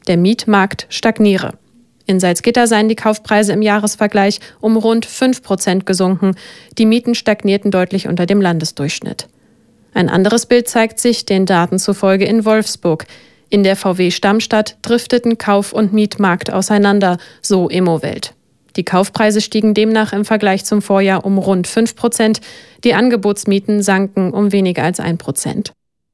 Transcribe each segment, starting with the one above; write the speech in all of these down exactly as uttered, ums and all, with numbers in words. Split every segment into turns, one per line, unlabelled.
Der Mietmarkt stagniere. In Salzgitter seien die Kaufpreise im Jahresvergleich um rund fünf Prozent gesunken. Die Mieten stagnierten deutlich unter dem Landesdurchschnitt. Ein anderes Bild zeigt sich den Daten zufolge in Wolfsburg. In der V W-Stammstadt drifteten Kauf- und Mietmarkt auseinander, so Immowelt. Die Kaufpreise stiegen demnach im Vergleich zum Vorjahr um rund fünf Prozent. Die Angebotsmieten sanken um weniger als ein Prozent.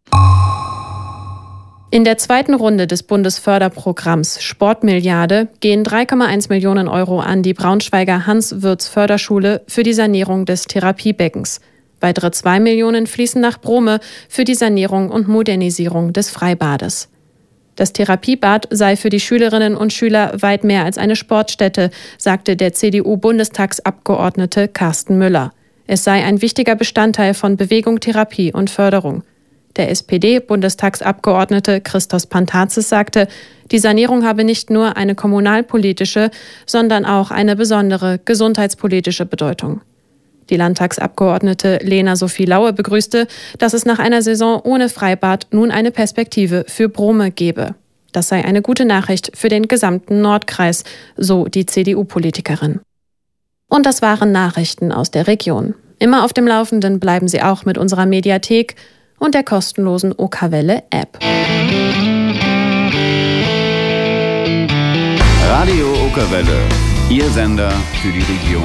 In der zweiten Runde des Bundesförderprogramms Sportmilliarde gehen drei Komma eins Millionen Euro an die Braunschweiger Hans-Würz-Förderschule für die Sanierung des Therapiebeckens. Weitere zwei Millionen fließen nach Brome für die Sanierung und Modernisierung des Freibades. Das Therapiebad sei für die Schülerinnen und Schüler weit mehr als eine Sportstätte, sagte der C D U-Bundestagsabgeordnete Carsten Müller. Es sei ein wichtiger Bestandteil von Bewegung, Therapie und Förderung. Der S P D-Bundestagsabgeordnete Christos Pantazis sagte, die Sanierung habe nicht nur eine kommunalpolitische, sondern auch eine besondere gesundheitspolitische Bedeutung. Die Landtagsabgeordnete Lena Sophie Laue begrüßte, dass es nach einer Saison ohne Freibad nun eine Perspektive für Brome gebe. Das sei eine gute Nachricht für den gesamten Nordkreis, so die C D U-Politikerin. Und das waren Nachrichten aus der Region. Immer auf dem Laufenden bleiben Sie auch mit unserer Mediathek und der kostenlosen Okerwelle-App.
Radio Okerwelle, Ihr Sender für die Region.